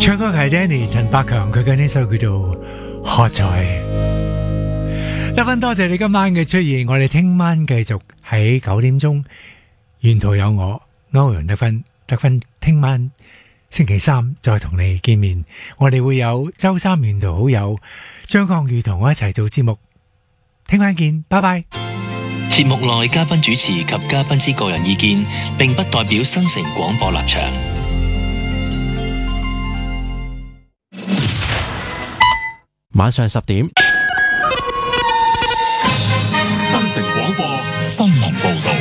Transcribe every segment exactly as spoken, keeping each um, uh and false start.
唱歌係 Danny 陳百強，佢嘅呢首叫做《喝彩》。一分多謝你今晚嘅出現，我哋聽晚繼續喺九點鐘，沿途有我歐陽德芬，德芬聽晚星期三再同你見面，我哋會有周三沿途好友張抗宇同我一齊做節目，聽晚見，拜拜。 節目內嘉賓主持及嘉賓之個人意見，並不代表新城廣播立場。 晚上十點， 新城廣播新聞報道。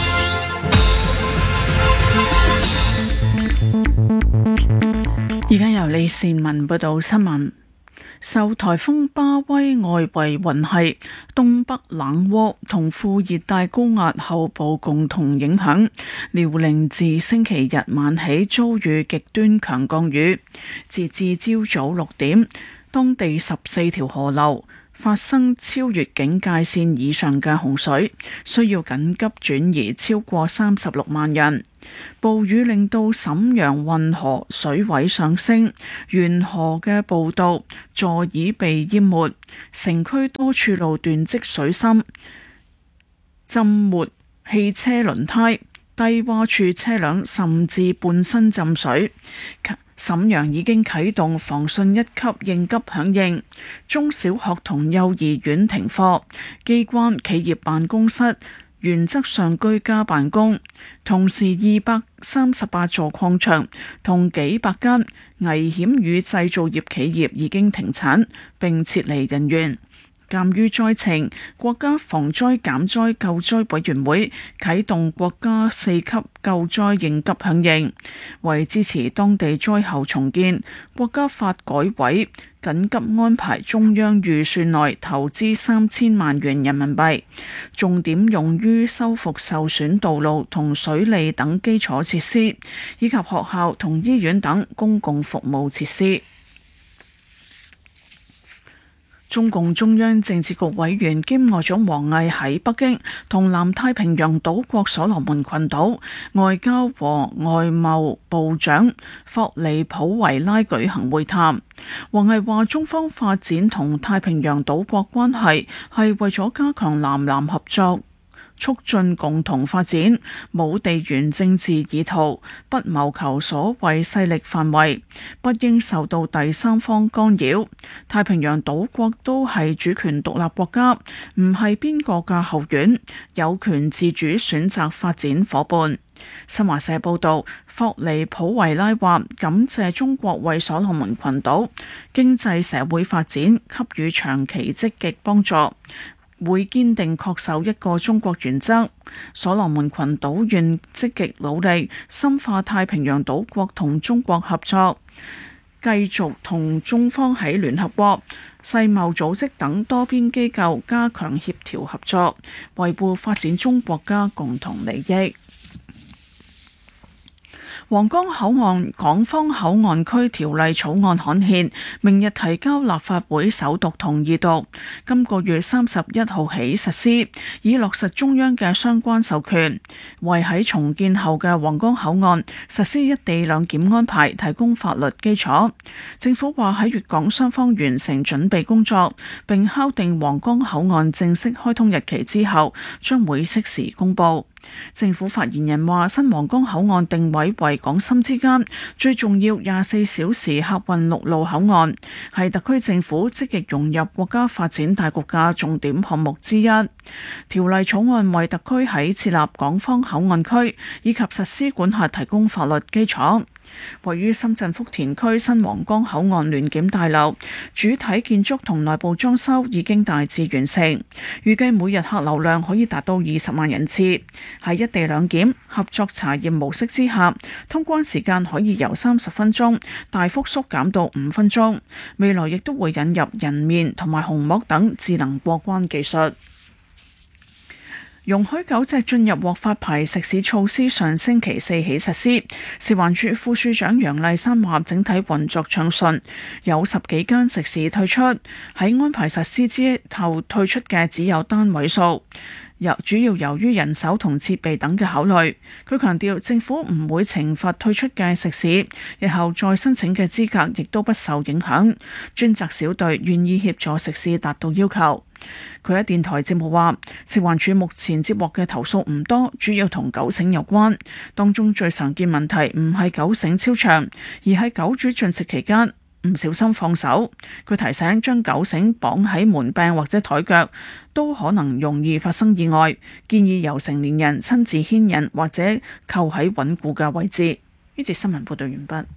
而家由李善文報道新聞。受颱風巴威外圍雲系、東北冷渦同副熱帶高壓後部共同影響，遼寧自星期日晚起遭遇極端強降雨。截至朝早六點，當地十四條河流發生超越警戒線以上嘅洪水，需要緊急轉移超過三十六萬人。暴雨令到瀋陽運河水位上升，沿河嘅步道座椅被淹沒，城區多處路段積水深，浸沒汽車輪胎，低洼處車輛甚至半身浸水。瀋陽已經啟動防汛一級應急響應，中小學同幼兒園停課，機關企業辦公室原則上居家辦公，同時二百三十八座礦場同幾百間危險與製造業企業已經停產並撤離人員。鑑於災情，國家防災減災救災委員會啟動國家四級救災應急響應，為支持當地災後重建，國家發改委緊急安排中央預算內投資三千萬元人民幣，重點用於修復受損道路同水利等基礎設施，以及學校同醫院等公共服務設施。中共中央政治局委員兼外長王毅喺北京同南太平洋島國所羅門群島外交和外貿部長霍利普維拉舉行會談。王毅話：中方發展同太平洋島國關係係為咗加強南南合作，促進共同發展，冇地緣政治意圖，不謀求所謂勢力範圍，不應受到第三方干擾。太平洋島國都係主權獨立國家，唔係邊個嘅後院，有權自主選擇發展夥伴。新華社報道，霍利普維拉話感謝中國為所羅門群島經濟社會發展給予長期積極幫助，會堅定恪守一個中國原則。所羅門群島願積極努力深化太平洋島國同中國合作，繼續同中方喺聯合國、世貿組織等多邊機構加強協調合作，維護發展中國家共同利益。皇崗口岸港方口岸區條例草案刊憲，明日提交立法會首讀同二讀，今個月三十一號起實施，以落實中央嘅相關授權，為喺重建後嘅皇崗口岸實施一地兩檢安排提供法律基礎。政府話喺粵港雙方完成準備工作，並敲定皇崗口岸正式開通日期之後，將會適時公佈。政府發言人話：新皇崗口岸定位為港深之間最重要廿四小時客運陸路口岸，係特區政府積極融入國家發展大局嘅重點項目之一。條例草案為特區喺設立港方口岸區以及實施管轄提供法律基礎。位於深圳福田區新皇崗口岸聯檢大樓主體建築同內部裝修已經大致完成，預計每日客流量可以達到二十萬人次。喺一地兩檢合作查驗模式之下，通關時間可以由三十分鐘大幅縮減到五分鐘。未來亦都會引入人面同埋虹膜等智能過關技術。容許狗隻進入獲發牌食肆措施上星期四起實施，食環署副署長楊麗珊話整體運作暢順，有十幾間食肆退出，喺安排實施之後退出嘅只有單位數。 由主要由於人手同設備等嘅考慮。佢強調政府唔會懲罰退出嘅食肆，日後再申請嘅資格亦都不受影響。專責小隊願意協助食肆達到要求。佢喺電台節目話，食環署目前接獲嘅投訴唔多，主要同狗繩有關。當中最常見問題唔係狗繩超長，而係狗主進食期間唔小心放手。佢提醒將狗繩綁喺門柄或者台腳都可能容易發生意外，建議由成年人親自牽引或者扣喺穩固嘅位置。呢節新聞報道完畢。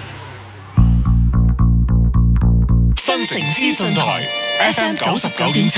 新城資訊台 F M 九十九點七